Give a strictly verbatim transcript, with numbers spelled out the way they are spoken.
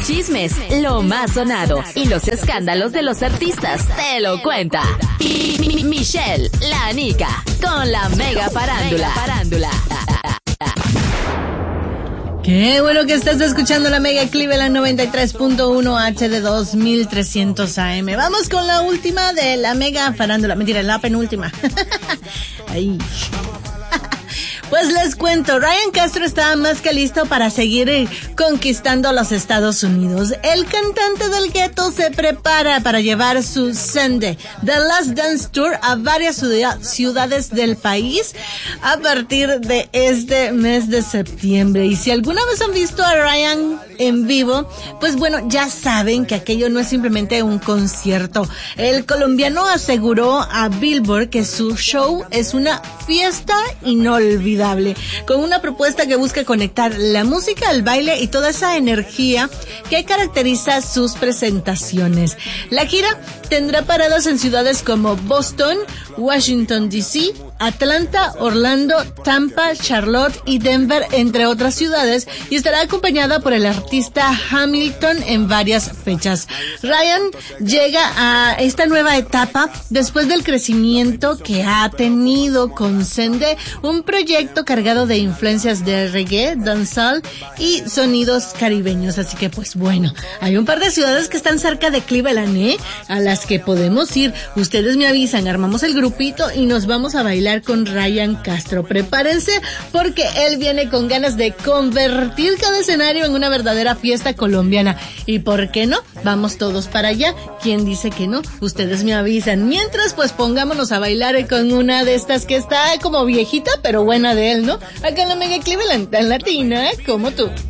chismes, lo más sonado y los escándalos de los artistas te lo cuenta. Y Michelle, la Nica, con la mega farándula. farándula. Qué bueno que estás escuchando la Mega Cleveland noventa y tres punto uno H D dos mil trescientos A M. Vamos con la última de la Mega Farándula. Mentira, la penúltima. Ahí. Pues les cuento, Ryan Castro está más que listo para seguir eh, conquistando los Estados Unidos. El cantante del gueto se prepara para llevar su Sunday, The Last Dance Tour, a varias ciudades del país a partir de este mes de septiembre. Y si alguna vez han visto a Ryan en vivo, pues bueno, ya saben que aquello no es simplemente un concierto. El colombiano aseguró a Billboard que su show es una fiesta inolvidable, con una propuesta que busca conectar la música, el baile y toda esa energía que caracteriza sus presentaciones. La gira tendrá paradas en ciudades como Boston, Washington D C, Atlanta, Orlando, Tampa, Charlotte y Denver, entre otras ciudades, y estará acompañada por el artista Hamilton en varias fechas. Ryan llega a esta nueva etapa después del crecimiento que ha tenido con Sende, un proyecto cargado de influencias de reggae, dancehall y sonidos caribeños. Así que pues bueno, hay un par de ciudades que están cerca de Cleveland, ¿eh? A las que podemos ir. Ustedes me avisan, armamos el grupito y nos vamos a bailar con Ryan Castro. Prepárense porque él viene con ganas de convertir cada escenario en una verdadera fiesta colombiana. ¿Y por qué no? Vamos todos para allá. ¿Quién dice que no? Ustedes me avisan. Mientras, pues pongámonos a bailar con una de estas que está como viejita, pero buena de él, ¿no? Acá en la Mega Cleveland, tan latina, ¿eh? Como tú.